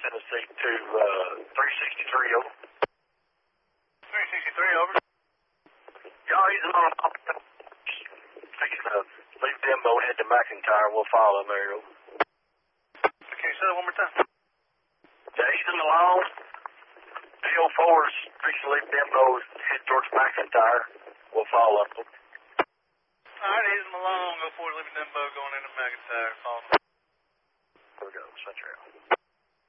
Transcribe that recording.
Tennessee to 363 over. 363 over. Yeah, he's on. He's leave Dembo head to McIntyre. We'll follow him there. Okay, say that one more time. Yeah, he's in the long. DO4's fixing to leave Dembo head towards McIntyre. We'll follow him. All right, he's in the long. Go forward, leaving Dembo going into McIntyre. Follow him. There we go. Central.